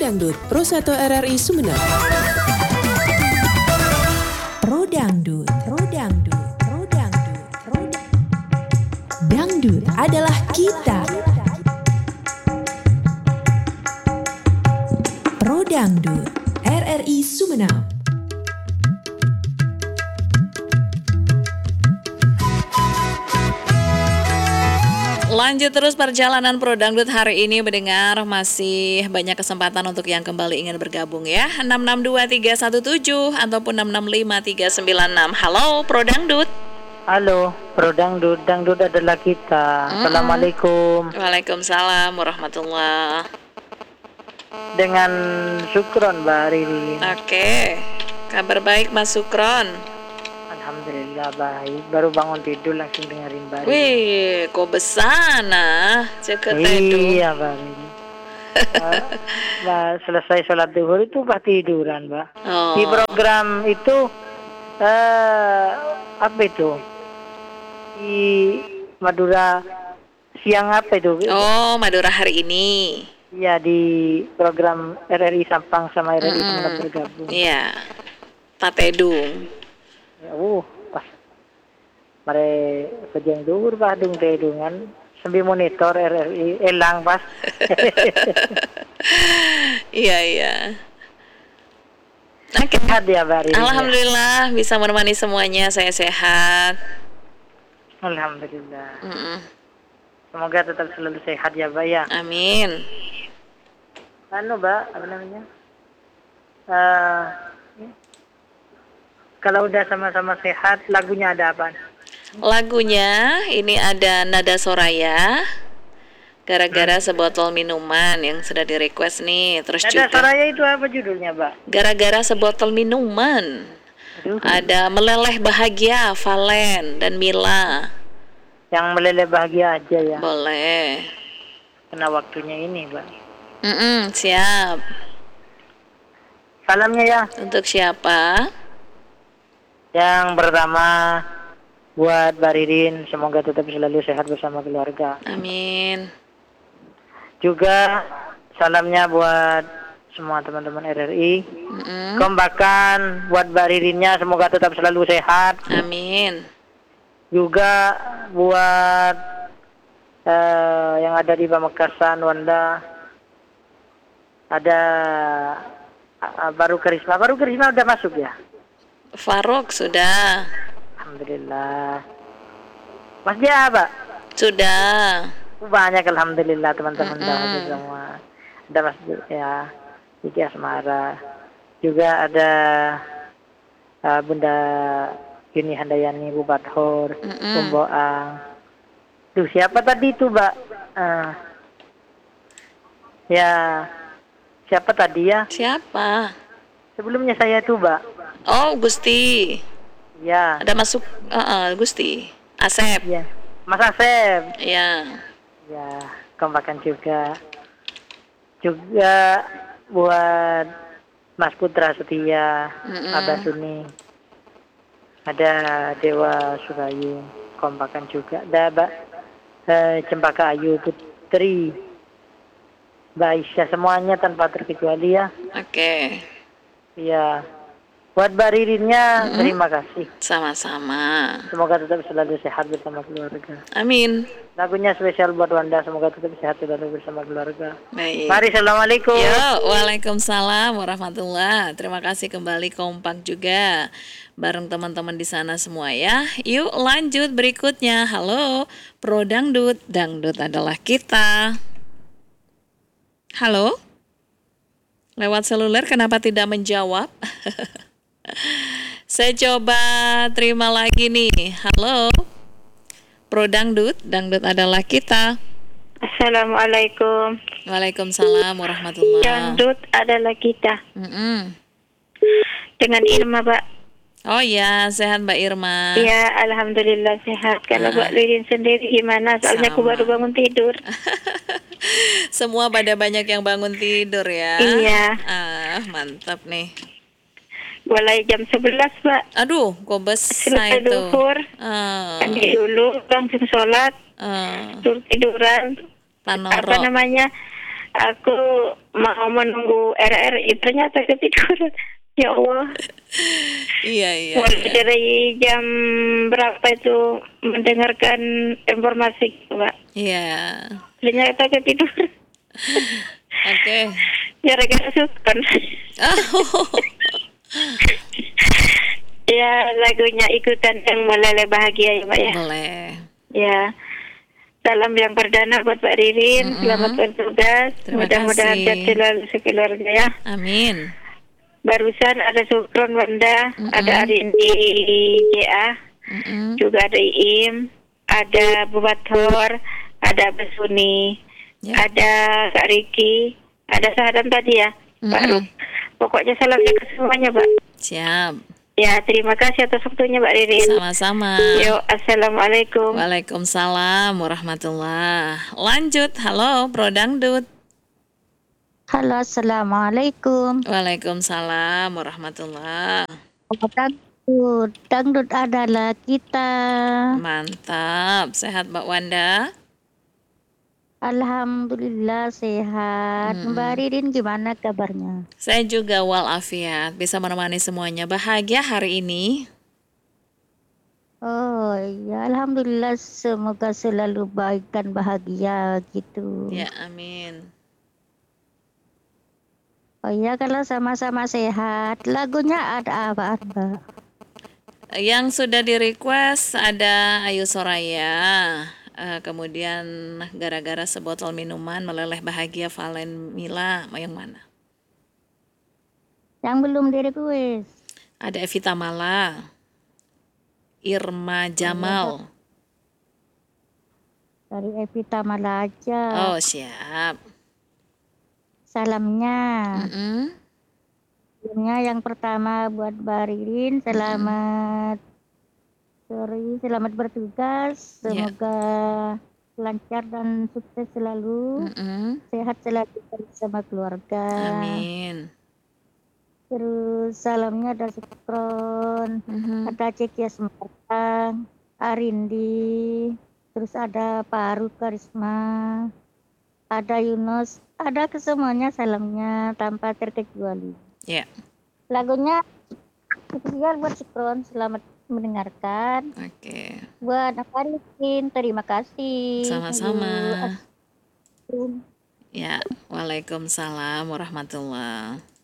Dangdut Pro 1 RRI Sumeneb. Pro Dangdut, Pro Dangdut, Pro Dangdut, Pro Dangdut adalah kita. Pro Dangdut RRI Sumeneb. Lanjut terus perjalanan Pro Dangdut hari ini mendengar masih banyak kesempatan untuk yang kembali ingin bergabung ya. 662317 ataupun 665396. Halo Pro Dangdut. Halo Pro Dangdut, Dangdut adalah kita. Assalamualaikum. Waalaikumsalam warahmatullah. Dengan Sukron Mbak Riri. Oke. Kabar baik Mas Sukron. Alhamdulillah baik. Baru bangun tidur langsung dengerin Mbak Riri. Wih, kok besana ceket itu. Iya Mbak Riri. Mbak, selesai sholat duhur itu Mbak tiduran Mbak. Oh. Di program itu apa itu? Di Madura siang apa itu? Oh, Madura hari ini. Iya, di program RRI Sampang sama RRI Sumeneb bergabung. Iya. Tatedung. Pas mare kejeng duhur badung tedungan sambil monitor RRI elang pas. Iya. Oke. Sehat ya Mbak Riri. Alhamdulillah bisa menemani semuanya, saya sehat. Alhamdulillah. Mm-mm. Semoga tetap selalu sehat ya Mbak ya. Amin. Mbak, apa namanya? Kalau udah sama-sama sehat, lagunya ada apa? Lagunya ini ada Nada Soraya, Gara-gara Sebotol Minuman yang sudah di request nih. Terus Nada juga Soraya itu apa judulnya Mbak? Gara-gara Sebotol Minuman. Aduh. Ada Meleleh Bahagia, Valen dan Mila. Yang meleleh bahagia aja ya. Boleh. Kena waktunya ini Mbak. Siap. Salamnya ya. Untuk siapa? Yang pertama buat Mbak Ririn, semoga tetap selalu sehat bersama keluarga. Amin. Juga salamnya buat semua teman-teman RRI. Kombakan buat Mbak Ririnnya, semoga tetap selalu sehat. Amin. Juga buat yang ada di Pamekasan, Wanda. Ada Baru Karisma udah masuk ya? Faruk sudah. Alhamdulillah. Mas dia apa? Sudah. Banyak alhamdulillah teman-teman semua. Ada Mas ya, Diki Asmara. Juga ada Bunda Yuni Handayani, Bu Bathor, Boang. Duh, siapa tadi itu, Mbak? Ya, siapa tadi ya? Siapa? Sebelumnya saya tuh, Mbak. Oh, Gusti. Ya. Ada masuk Gusti. Asep. Ya. Mas Asep. Ya. Ya, kombakan juga. Juga buat Mas Putra Setia, Abah Suni. Ada Dewa Surayu, kombakan juga. Ada Mbak Cempaka Ayu Putri, Mbak Aisyah, semuanya tanpa terkecuali ya. Oke. Ya. Buat Mbak Ririnnya, terima kasih. Sama-sama. Semoga tetap selalu sehat bersama keluarga. Amin. Lagunya spesial buat Wanda, semoga tetap sehat selalu bersama keluarga. Baik. Mari, assalamualaikum. Waalaikumsalam warahmatullah. Terima kasih kembali kompak juga bareng teman-teman di sana semua ya. Yuk lanjut berikutnya. Halo, Pro Dangdut, Dangdut adalah kita. Halo? Lewat seluler kenapa tidak menjawab? Saya coba terima lagi nih. Halo, Pro Dangdut, Dangdut adalah kita. Assalamualaikum. Waalaikumsalam warahmatullahi. Dangdut adalah kita. Dengan Irma, Pak. Oh ya, sehat Mbak Irma. Ya, alhamdulillah sehat. Kalau Mbak Ririn sendiri gimana? Soalnya aku baru bangun tidur. Semua pada banyak yang bangun tidur ya. Iya. Mantap nih. Mulai jam 11, Pak. Aduh, kok besar Selesai itu. duhur. Mandi dulu, langsung sholat. Terus tiduran. Panoro. Apa namanya? Aku mau menunggu RRI, ternyata ketiduran. Ya Allah, Iya, iya, mulai iya. dari jam berapa itu mendengarkan informasi, Mbak. Iya. Ternyata ketiduran. Oke. Gara-gara sukan. Oh. Ya, lagunya ikutan yang meleleh bahagia ya, Mbak ya. Boleh. Ya, salam yang perdana buat Pak Ririn. Selamat bertugas. Terima Mudah-mudahan kasih. sehat selalu sekeluarga ya. Amin. Barusan ada Sukron Wanda, ada Arindi JA, juga ada Iim, ada Bu Bator, ada Besuni, Ya. ada Kak Riki, ada Sahadan tadi ya, Pak Ruk. Pokoknya salamnya ke semuanya, Pak. Siap. Ya, terima kasih atas waktunya, Pak Ririn. Sama-sama. Yo, assalamualaikum. Waalaikumsalam warahmatullah. Lanjut. Halo, Pro Dangdut. Halo, assalamualaikum. Waalaikumsalam warahmatullah. Dangdut, dangdut adalah kita. Mantap. Sehat Mbak Wanda? Alhamdulillah sehat. Mbak Ririn gimana kabarnya? Saya juga walafiat. Bisa menemani semuanya bahagia hari ini. Oh ya, alhamdulillah semoga selalu baik dan bahagia gitu. Ya, amin. Oh ya, kalau sama-sama sehat, lagunya ada apa, Mbak? Yang sudah di-request ada Ayu Soraya. Kemudian gara-gara sebotol minuman meleleh bahagia Valen Mila. Mau yang mana? Yang belum di-request. Ada Evita Mala, Irma Jamal. Dari Evita Malaja. Oh, siap. Salamnya. Sebelumnya yang pertama buat Mbak Ririn, selamat sore, selamat bertugas. Semoga lancar dan sukses selalu. Sehat selalu bersama keluarga. Amin. Terus salamnya ada Sukron, ada Cekia Semarang, Arindi, terus ada Paru Karisma, ada Yunus, ada ke semuanya salamnya tanpa terkecuali. Ya. Lagunya spesial buat Sukron, selamat mendengarkan. Oke. Buat Arikin, terima kasih. Sama-sama. Ya, waalaikumsalam warahmatullah.